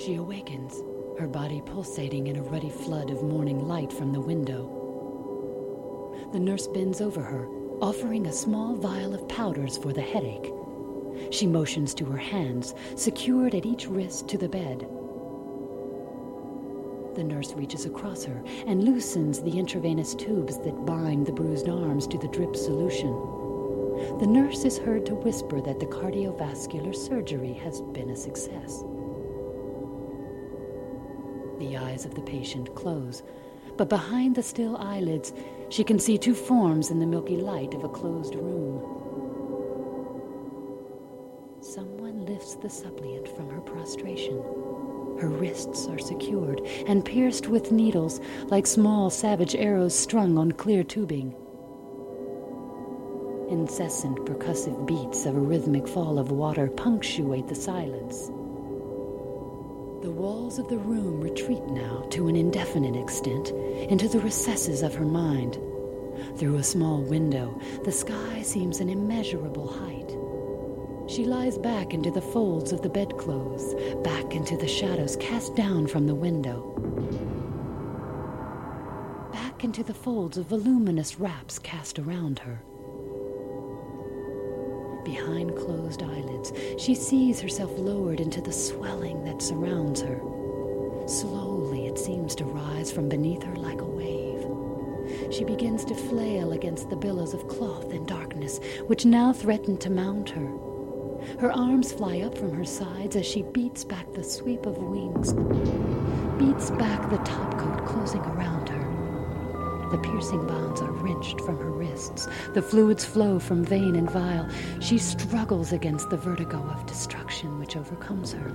She awakens, her body pulsating in a ruddy flood of morning light from the window. The nurse bends over her, offering a small vial of powders for the headache. She motions to her hands, secured at each wrist to the bed. The nurse reaches across her and loosens the intravenous tubes that bind the bruised arms to the drip solution. The nurse is heard to whisper that the cardiovascular surgery has been a success. The eyes of the patient close, but behind the still eyelids, she can see two forms in the milky light of a closed room. Someone lifts the suppliant from her prostration. Her wrists are secured and pierced with needles like small savage arrows strung on clear tubing. Incessant percussive beats of a rhythmic fall of water punctuate the silence. The walls of the room retreat now to an indefinite extent into the recesses of her mind. Through a small window, the sky seems an immeasurable height. She lies back into the folds of the bedclothes, back into the shadows cast down from the window, back into the folds of voluminous wraps cast around her. Behind closed eyelids, she sees herself lowered into the swelling that surrounds her. Slowly, it seems to rise from beneath her like a wave. She begins to flail against the billows of cloth and darkness, which now threaten to mount her. Her arms fly up from her sides as she beats back the sweep of wings, beats back the topcoat closing around her. The piercing bonds are wrenched from her wrists. The fluids flow from vein and vial. She struggles against the vertigo of destruction which overcomes her.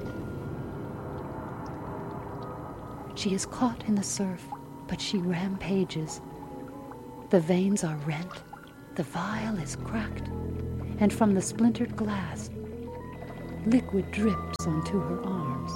She is caught in the surf, but she rampages. The veins are rent, the vial is cracked, and from the splintered glass, liquid drips onto her arms.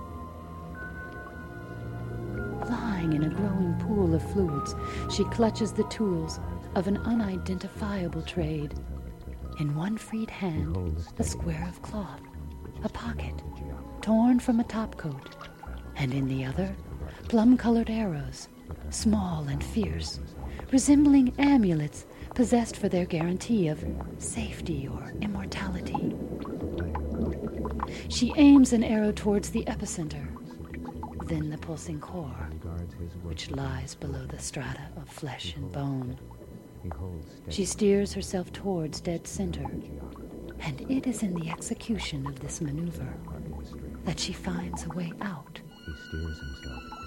Lying in a growing pool of fluids, she clutches the tools of an unidentifiable trade. In one freed hand, a square of cloth, a pocket, torn from a topcoat, and in the other, plum-colored arrows, small and fierce, resembling amulets possessed for their guarantee of safety or immortality. She aims an arrow towards the epicenter, then the pulsing core, which lies below the strata of flesh and bone. She steers herself towards dead center, and it is in the execution of this maneuver that she finds a way out. He steers himself